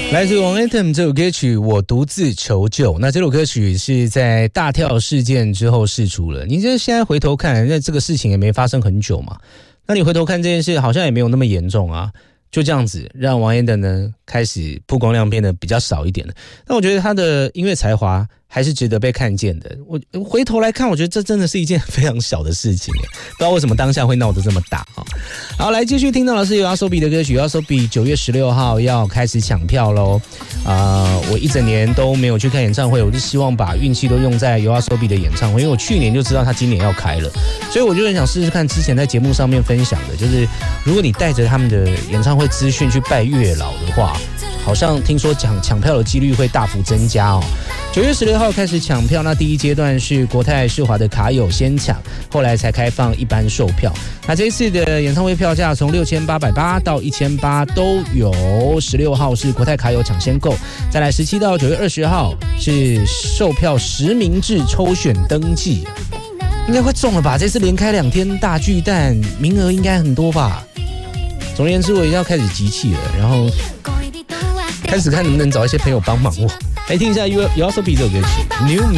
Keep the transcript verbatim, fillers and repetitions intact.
来自王 Anthem 这首歌曲《我独自求救》，那这首歌曲是在大跳事件之后释出了。你这现在回头看，那这个事情也没发生很久嘛，那你回头看这件事，好像也没有那么严重啊。就这样子，让王 Anthem 呢开始曝光量变得比较少一点了。但我觉得他的音乐才华还是值得被看见的。我回头来看，我觉得这真的是一件非常小的事情，不知道为什么当下会闹得这么大啊！好，来继续听到的是YOASOBI的歌曲，YOASOBI九月十六号要开始抢票喽。啊、呃，我一整年都没有去看演唱会，我就希望把运气都用在YOASOBI的演唱会，因为我去年就知道他今年要开了，所以我就很想试试看之前在节目上面分享的，就是如果你带着他们的演唱会资讯去拜月老的话，好像听说抢抢票的几率会大幅增加哦。九月十六号开始抢票，那第一阶段是国泰世华的卡友先抢，后来才开放一般售票。那这一次的演唱会票价从六千八百八到一千八都有。十六号是国泰卡友抢先购，再来十七到九月二十号是售票实名制抽选登记，应该会中了吧？这次连开两天大巨蛋，名额应该很多吧？总而言之，我也要开始集气了，然后开始看能不能找一些朋友帮忙我。来听一下 YOASOBI 这首歌曲《New